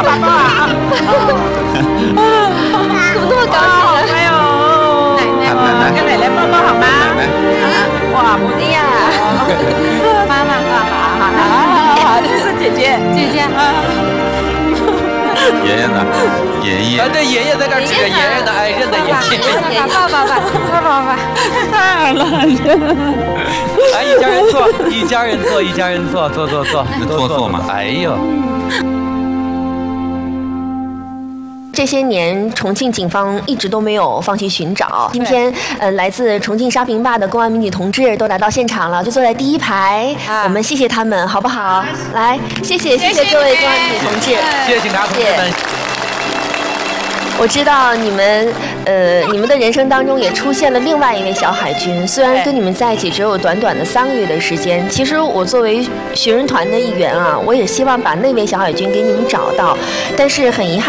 爸爸。 怎么那么高兴啊？ 哎呦，跟奶奶抱抱好吗？哇，不对呀。妈妈，这是姐姐。 爷爷呢？爷爷啊，对，爷爷在这儿指着爷爷的爱人的爷爷。 爸爸， 太好了。 来，一家人坐，坐。 能坐吗？ 哎呦。 这些年，重庆警方一直都没有放弃寻找。今天，来自重庆沙坪坝的公安民警同志都来到现场了，就坐在第一排。我们谢谢他们，好不好？来，谢谢各位公安民警同志， 谢谢警察同志们。 我知道你们的人生当中也出现了另外一位小海军，虽然跟你们在一起只有短短的3个月的时间，其实我作为寻人团的一员啊，我也希望把那位小海军给你们找到，但是很遗憾。